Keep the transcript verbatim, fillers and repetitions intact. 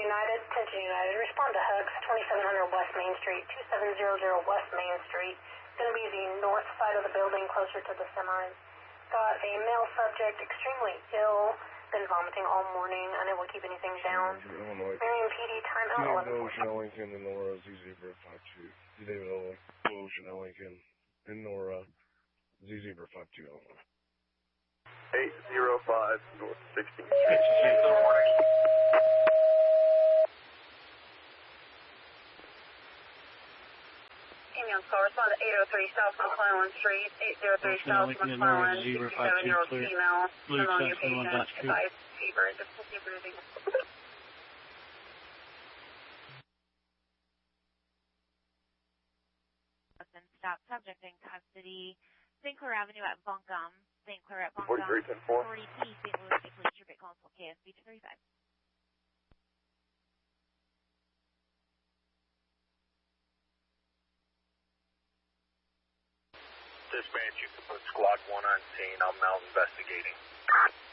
United, attention United, respond to Hugs, twenty-seven hundred West Main Street, two seven zero zero West Main Street. It's going to be the north side of the building, closer to the semis. Got a male subject, extremely ill, been vomiting all morning, unable to keep anything down. Marion P D, timeout eleven David Ocean, Lincoln, and Nora, Z Zebra five two. David Ocean, Lincoln, and Nora, Z Zebra five two. eight zero five North sixteenth Street. Good morning. Ambulance call, respond to eight oh three South McClellan Street, eight oh three South McClellan, sixty-seven-year-old female, pneumonia patient, advised fever, difficulty breathing. Stop subject in custody, Saint Clair Avenue at Buncombe, Saint Clair at Buncombe, forty-three ten four. forty P, Saint Louis State Police Traffic Console, K S B two thirty-five. Dispatch, you can put squad one on scene. I'm now investigating.